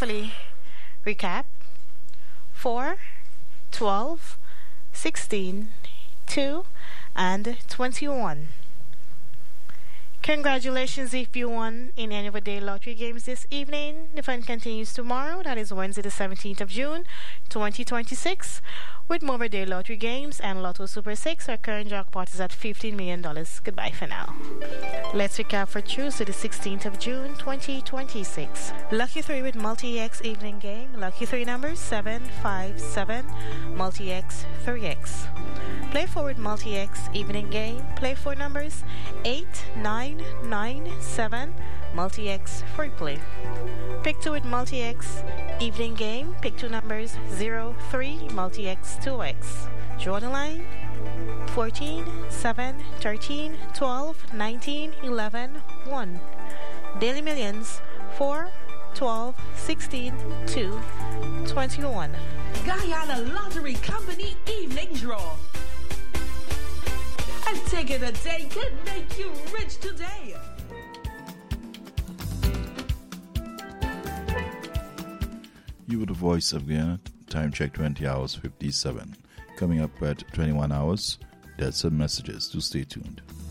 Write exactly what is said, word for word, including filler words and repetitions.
carefully. Recap. four, twelve, sixteen, two, and twenty-one. Congratulations if you won in any of the day lottery games this evening. The fun continues tomorrow, that is Wednesday the seventeenth of June, twenty twenty-six, with more day lottery games and Lotto Super six. Our current jackpot is at fifteen million dollars. Goodbye for now. Let's recap for Tuesday the sixteenth of June, twenty twenty-six. Lucky three with Multi-X evening game. Lucky three numbers seven five seven, Multi-X three X. Play four with Multi-X evening game. Play four numbers eight nine nine seven, Multi-X free play. Pick two with Multi-X evening game. Pick two numbers zero three, Multi-X two X. Draw the line fourteen, seven, thirteen, twelve, nineteen, eleven, one. Daily Millions four, twelve, sixteen, two, twenty-one. Guyana Lottery Company evening draw. And taking a day can make you rich today. You were the voice of Guyana. Time check twenty hours fifty-seven. Coming up at twenty-one hours, there's some messages, to stay tuned.